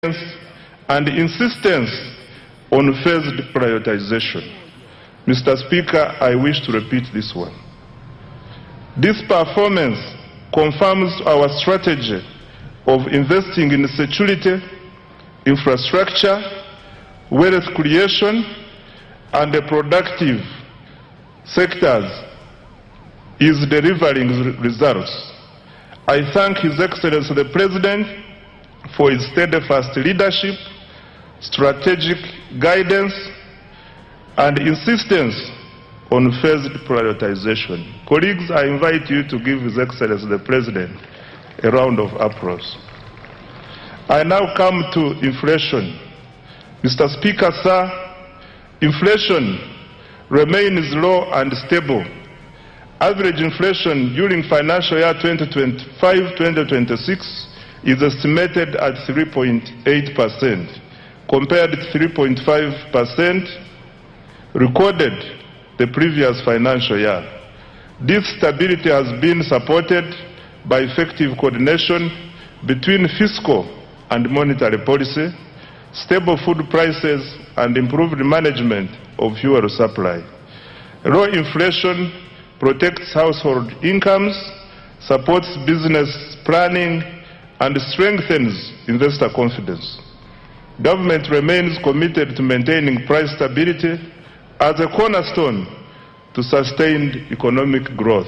and insistence on phased prioritization. Mr. Speaker, I wish to repeat this one. This performance confirms our strategy of investing in security, infrastructure, wealth creation, and the productive sectors is delivering results. I thank His Excellency the President for his steadfast leadership, strategic guidance, and insistence on phased prioritization. Colleagues, I invite you to give His Excellency the President a round of applause. I now come to inflation. Mr. Speaker, sir, inflation remains low and stable. Average inflation during financial year 2025-2026 is estimated at 3.8%, compared to 3.5% recorded the previous financial year. This stability has been supported by effective coordination between fiscal and monetary policy, stable food prices, and improved management of fuel supply. Low inflation protects household incomes, supports business planning, and strengthens investor confidence. Government remains committed to maintaining price stability as a cornerstone to sustained economic growth.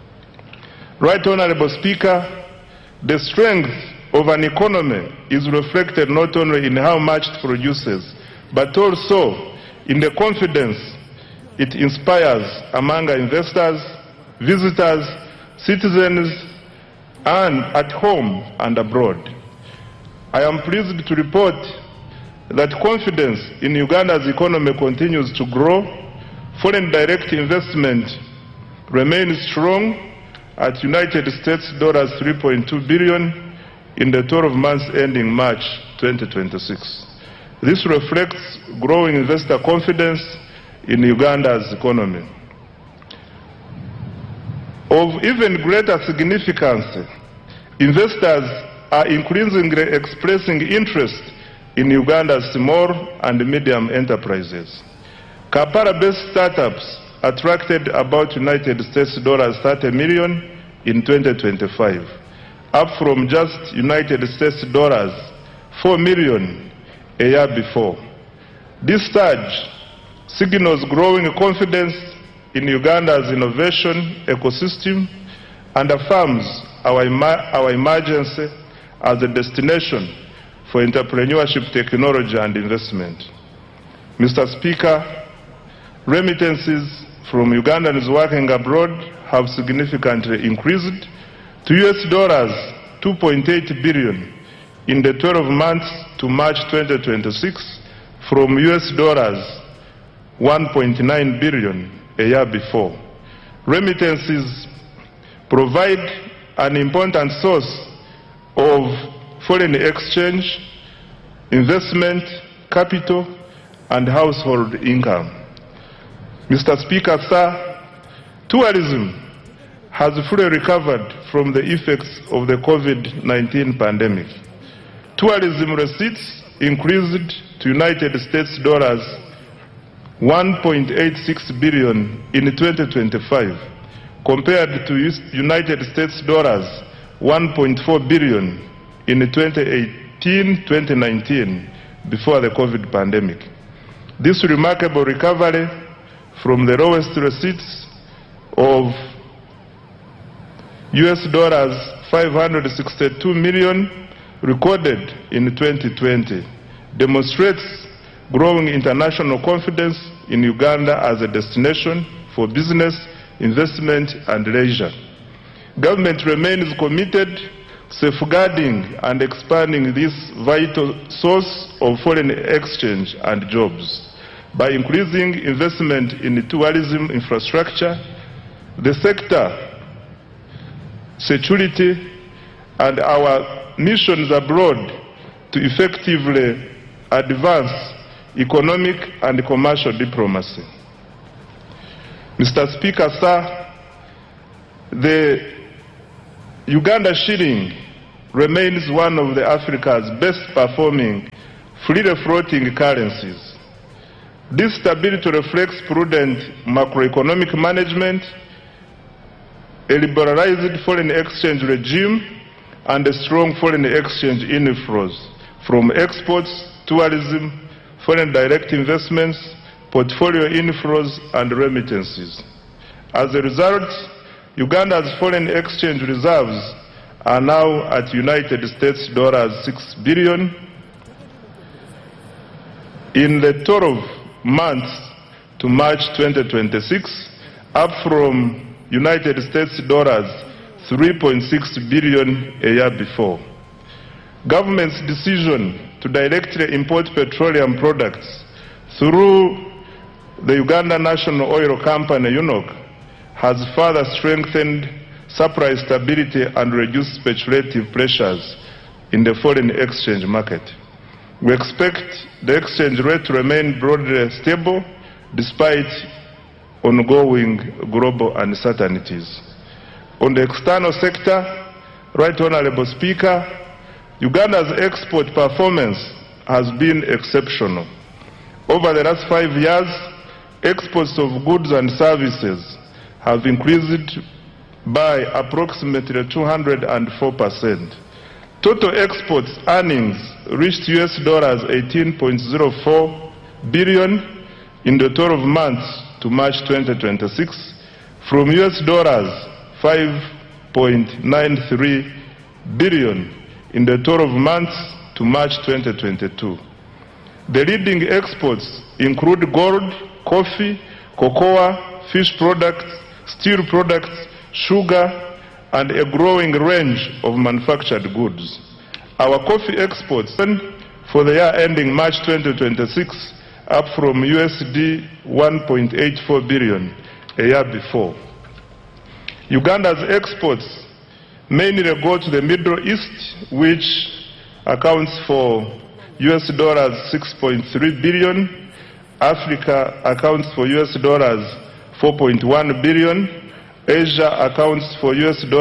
Right Honorable Speaker, the strength of an economy is reflected not only in how much it produces, but also in the confidence it inspires among investors, visitors, citizens, and at home and abroad. I am pleased to report that confidence in Uganda's economy continues to grow. Foreign direct investment remains strong at United States $3.2 billion in the 12 months ending March 2026. This reflects growing investor confidence in Uganda's economy. Of even greater significance, investors are increasingly expressing interest in Uganda's small and medium enterprises. Kampala-based startups attracted about United States $30 million in 2025, up from just United States $4 million a year before. This surge signals growing confidence in Uganda's innovation ecosystem and affirms our emergence as a destination for entrepreneurship, technology, and investment. Mr. Speaker, remittances from Ugandans working abroad have significantly increased to $2.8 billion in the 12 months to March 2026 from $1.9 billion a year before. Remittances provide an important source of foreign exchange, investment, capital, and household income. Mr. Speaker, sir, tourism has fully recovered from the effects of the COVID-19 pandemic. Tourism receipts increased to United States $1.86 billion in 2025, compared to United States $1.4 billion in 2018-2019, before the COVID pandemic. This remarkable recovery from the lowest receipts of $562 million recorded in 2020 demonstrates growing international confidence in Uganda as a destination for business, investment, and leisure. Government remains committed to safeguarding and expanding this vital source of foreign exchange and jobs. By increasing investment in tourism infrastructure, the sector, security, and our missions abroad to effectively advance economic and commercial diplomacy. Mr. Speaker, sir, the Uganda shilling remains one of Africa's best performing freely floating currencies. This stability reflects prudent macroeconomic management, a liberalized foreign exchange regime, and a strong foreign exchange inflows from exports, tourism, foreign direct investments, portfolio inflows, and remittances. As a result, Uganda's foreign exchange reserves are now at United States $6 billion. In the 12 months to March 2026, up from United States $3.6 billion a year before. Government's decision to directly import petroleum products through the Uganda National Oil Company, UNOC, has further strengthened supply stability and reduced speculative pressures in the foreign exchange market. We expect the exchange rate to remain broadly stable despite ongoing global uncertainties. On the external sector, Right Honorable Speaker, Uganda's export performance has been exceptional. Over the last 5 years, exports of goods and services have increased by approximately 204%. Total exports earnings reached $18.04 billion in the 12 months to March 2026 from $5.93 billion in the 12 months to March 2022. The leading exports include gold, coffee, cocoa, fish products, steel products, sugar, and a growing range of manufactured goods. Our coffee exports for the year ending March 2026 up from $1.84 billion a year before. Uganda's exports mainly go to the Middle East, which accounts for $6.3 billion. Africa accounts for $4.1 billion. Asia accounts for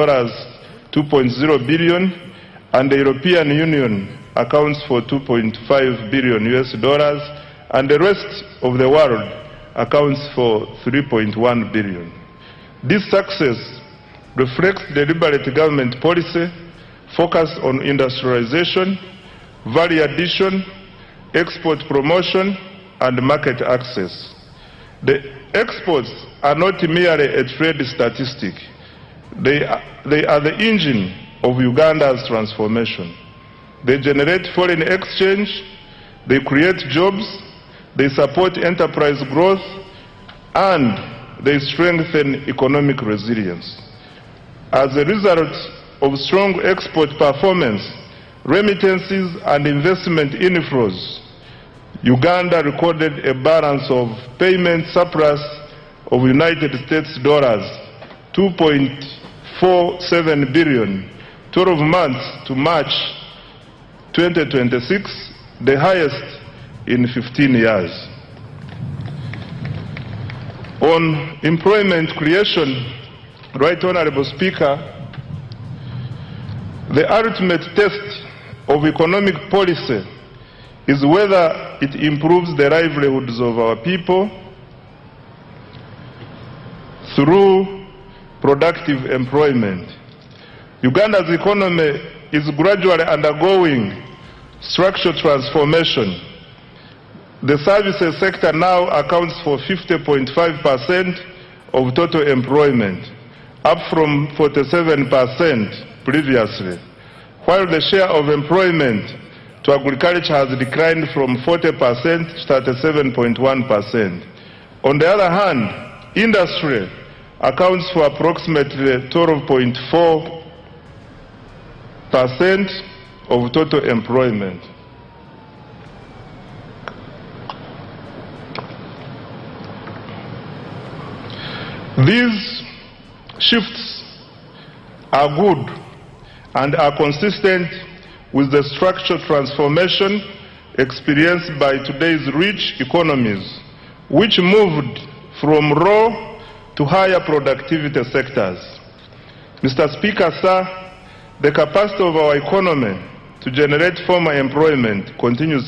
$2.0 billion, and the European Union accounts for $2.5 billion, and the rest of the world accounts for $3.1 billion. This success reflects deliberate government policy focused on industrialization, value addition, export promotion, and market access. The exports are not merely a trade statistic. They are the engine of Uganda's transformation. They generate foreign exchange, they create jobs, they support enterprise growth, and they strengthen economic resilience. As a result of strong export performance, remittances, and investment inflows, Uganda recorded a balance of payment surplus of United States $2.47 billion, 12 months to March 2026, the highest in 15 years. On employment creation, Right Honorable Speaker, the ultimate test of economic policy is whether it improves the livelihoods of our people through productive employment. Uganda's economy is gradually undergoing structural transformation. The services sector now accounts for 50.5% of total employment, up from 47% previously, while the share of employment to agriculture has declined from 40% to 37.1%. On the other hand, industry accounts for approximately 12.4% of total employment. These shifts are good and are consistent with the structural transformation experienced by today's rich economies, which moved from raw to higher productivity sectors. Mr. Speaker, sir, The capacity of our economy to generate formal employment continues